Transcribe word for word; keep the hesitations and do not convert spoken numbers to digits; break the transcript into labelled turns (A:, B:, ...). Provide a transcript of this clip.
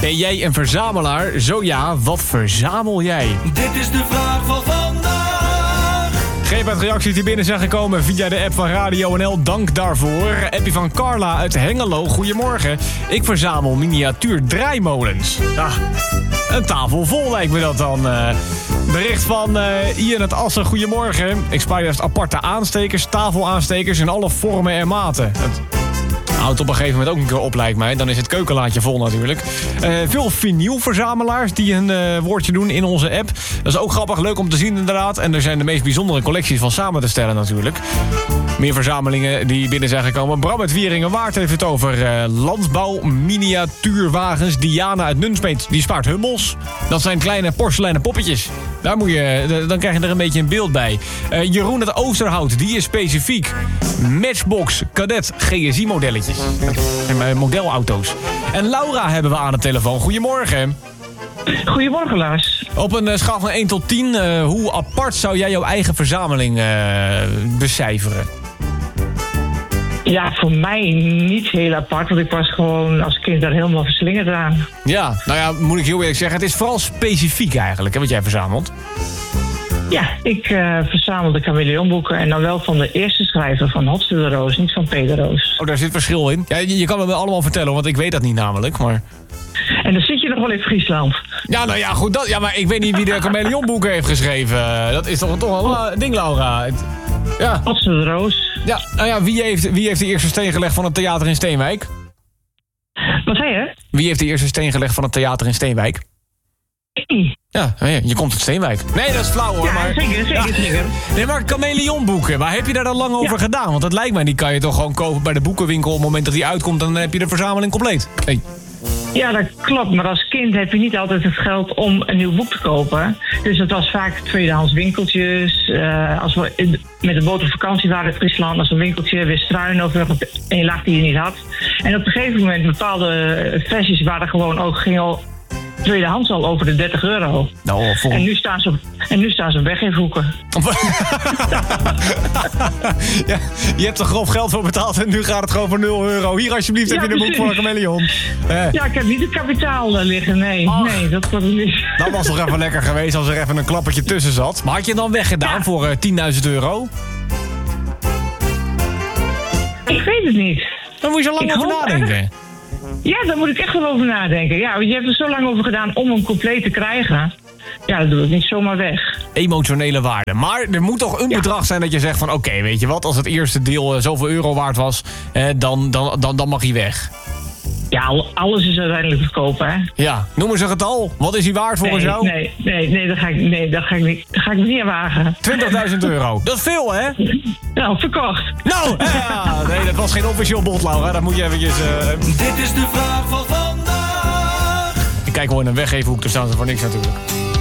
A: Ben jij een verzamelaar? Zo ja, wat verzamel jij?
B: Dit is de vraag van vandaag.
A: Geef uit reacties die binnen zijn gekomen via de app van Radio N L. Dank daarvoor. Appie van Carla uit Hengelo. Goedemorgen. Ik verzamel miniatuur draaimolens. Ah, een tafel vol lijkt me dat dan. Uh, bericht van uh, Ian uit Assen. Goedemorgen. Ik spaar juist aparte aanstekers, tafelaanstekers in alle vormen en maten. Het houdt op een gegeven moment ook een keer op, lijkt mij. Dan is het keukenlaadje vol natuurlijk. Uh, veel vinylverzamelaars die een uh, woordje doen in onze app. Dat is ook grappig, leuk om te zien inderdaad. En er zijn de meest bijzondere collecties van samen te stellen natuurlijk. Meer verzamelingen die binnen zijn gekomen. Bram uit Wieringen-Waard heeft het over uh, landbouw-miniatuurwagens. Diana uit Nunspeet, die spaart hummels. Dat zijn kleine porseleinen poppetjes. Daar moet je, dan krijg je er een beetje een beeld bij. Uh, Jeroen uit Oosterhout, die is specifiek. Matchbox, Cadet, G S I-modelletjes. En modelauto's. En Laura hebben we aan de telefoon. Goedemorgen.
C: Goedemorgen, Lars.
A: Op een uh, schaal van één tot tien, uh, hoe apart zou jij jouw eigen verzameling uh, becijferen?
C: Ja, voor mij niet heel apart, want ik was gewoon als kind daar helemaal verslingerd aan.
A: Ja, nou ja, moet ik heel eerlijk zeggen, het is vooral specifiek eigenlijk, hè, wat jij verzamelt.
C: Ja, ik uh, verzamelde chameleonboeken en dan wel van de eerste schrijver van Hotste de Roos, niet van Peter Roos.
A: Oh, daar zit verschil in. Ja, je, je kan het me allemaal vertellen, want ik weet dat niet namelijk, maar...
C: En dan zit je nog wel in Friesland.
A: Ja, nou ja, goed, dat, ja, maar ik weet niet wie de chameleonboeken heeft geschreven. Dat is toch, toch wel een ding, Laura. Het, ja.
C: Hotste de Roos.
A: Ja, nou ja, wie heeft, wie heeft de eerste steen gelegd van het theater in Steenwijk?
C: Wat zei je?
A: Wie heeft de eerste steen gelegd van het theater in Steenwijk? Ja, je komt uit Steenwijk. Nee, dat is flauw hoor.
C: Ja,
A: maar...
C: zeker, zeker,
A: ja.
C: zeker.
A: Nee, maar chameleonboeken, waar heb je daar dan lang over ja. gedaan? Want dat lijkt mij, die kan je toch gewoon kopen bij de boekenwinkel... op het moment dat die uitkomt, dan heb je de verzameling compleet. Hey.
C: Ja, dat klopt. Maar als kind heb je niet altijd het geld om een nieuw boek te kopen. Dus het was vaak tweedehands winkeltjes. Uh, als we in, met de boot op vakantie waren in Friesland... als een winkeltje weer struinen of nog een laag die je niet had. En op een gegeven moment bepaalde versies waren gewoon ook... gingen tweedehands al over de dertig euro.
A: Nou, vol...
C: en, nu staan ze op, en nu staan ze weg in hoeken.
A: Ja, je hebt er grof geld voor betaald en nu gaat het gewoon voor nul euro. Hier alsjeblieft ja, heb je een boek voor een chameleon. Eh.
C: Ja, ik heb niet het kapitaal liggen, nee. Ach, nee, dat was het niet.
A: Dat was toch even lekker geweest als er even een klappertje tussen zat. Maar had je dan weggedaan ja. voor uh, tienduizend euro?
C: Ik weet het niet.
A: Dan moet je zo lang ik over nadenken. Er...
C: Ja, daar moet ik echt wel over nadenken. Ja, want je hebt er zo lang over gedaan om hem compleet te krijgen. Ja, dat doe ik niet zomaar weg.
A: Emotionele waarde. Maar er moet toch een ja. bedrag zijn dat je zegt van... oké, okay, weet je wat, als het eerste deel uh, zoveel euro waard was... Eh, dan, dan, dan, dan mag hij weg.
C: Ja, alles is uiteindelijk te kopen, hè?
A: Ja, noem eens een getal. Wat is hij waard volgens
C: nee,
A: jou?
C: Nee, nee, nee, dat ga ik, nee, dat ga ik, niet, dat ga ik niet aan wagen.
A: twintigduizend euro. Dat is veel, hè?
C: Nou, verkocht.
A: Nou, ja, nee, dat was geen officieel bod, Laura. Dan moet je eventjes... Uh...
B: Dit is de vraag van vandaag.
A: Ik kijk wel in een weggeefhoek, daar staan ze voor niks natuurlijk.